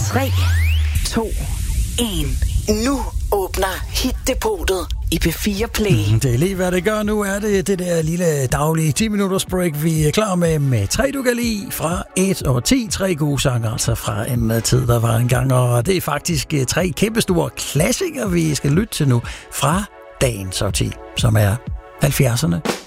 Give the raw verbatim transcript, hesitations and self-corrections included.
tre, to, en. Nu åbner Hit-depotet i P fire Play. Det er lige, hvad det gør nu. Er det det der lille daglige ti minutters break, vi er klar med, med tre, du kan lide fra et og ti. Tre gode sange, altså fra en tid, der var engang. Og det er faktisk tre kæmpestore klassikere, vi skal lytte til nu fra dagens årti, som er halvfjerdserne.